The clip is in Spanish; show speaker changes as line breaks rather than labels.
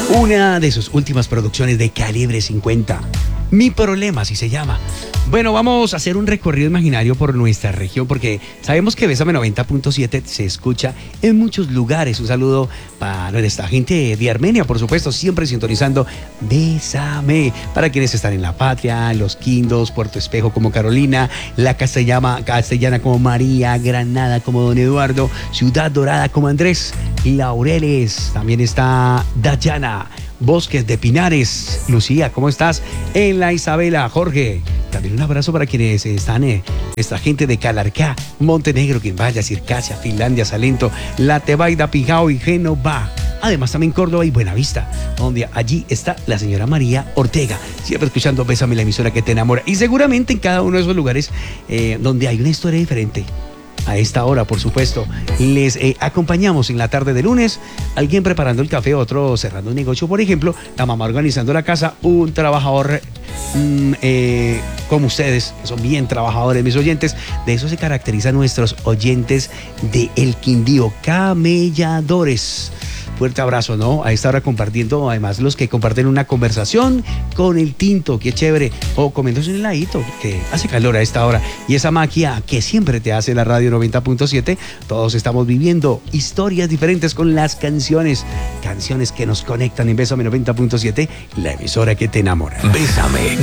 Una de sus últimas producciones de calibre 50. Mi problema, así se llama. Bueno, vamos a hacer un recorrido imaginario por nuestra región porque sabemos que Bésame 90.7 se escucha en muchos lugares. Un saludo para nuestra gente de Armenia, por supuesto, siempre sintonizando Bésame. Para quienes están en La Patria, Los Quindos, Puerto Espejo como Carolina, La Castellana como María, Granada como Don Eduardo, Ciudad Dorada como Andrés, Laureles, también está Dayana, Bosques de Pinares. Lucía, ¿cómo estás? En La Isabela, Jorge. También un abrazo para quienes están, esta gente de Calarcá, Montenegro, Quimbaya, Circasia, Finlandia, Salento, La Tebaida, Pijao y Génova. Además también Córdoba y Buenavista, donde allí está la señora María Ortega, siempre escuchando Bésame, la emisora que te enamora. Y seguramente en cada uno de esos lugares donde hay una historia diferente. A esta hora, por supuesto, les acompañamos en la tarde de lunes, alguien preparando el café, otro cerrando un negocio, por ejemplo, la mamá organizando la casa, un trabajador como ustedes, que son bien trabajadores, mis oyentes. De eso se caracterizan nuestros oyentes de El Quindío, camelladores. Fuerte abrazo, ¿no? A esta hora compartiendo, además, los que comparten una conversación con el tinto, qué chévere, o comiéndose un heladito, que hace calor a esta hora, y esa magia que siempre te hace la radio 90.7, todos estamos viviendo historias diferentes con las canciones que nos conectan en Bésame 90.7, la emisora que te enamora.
Bésame